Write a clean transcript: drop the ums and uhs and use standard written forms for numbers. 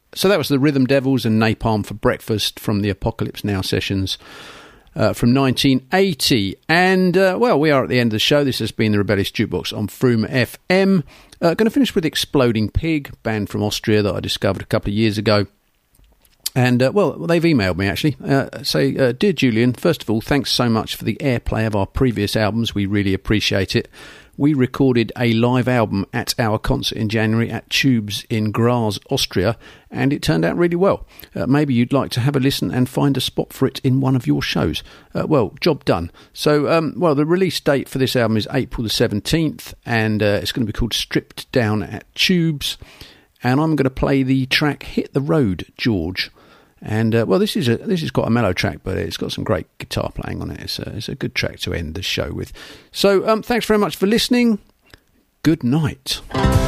So that was the Rhythm Devils and Napalm for Breakfast from the Apocalypse Now sessions from 1980. And, well, we are at the end of the show. This has been the Rebellious Jukebox on Froome FM. Going to finish with Exploding Pig, band from Austria that I discovered a couple of years ago. And, well, they've emailed me, actually. Say, Dear Julian, first of all, thanks so much for the airplay of our previous albums. We really appreciate it. We recorded a live album at our concert in January at Tubes in Graz, Austria, and it turned out really well. Maybe you'd like to have a listen and find a spot for it in one of your shows. Well, job done. So, well, the release date for this album is April the 17th, and it's going to be called Stripped Down at Tubes. And I'm going to play the track Hit the Road, George. And, well, this is quite a mellow track, but it's got some great guitar playing on it. It's a good track to end the show with. So, thanks very much for listening. Good night.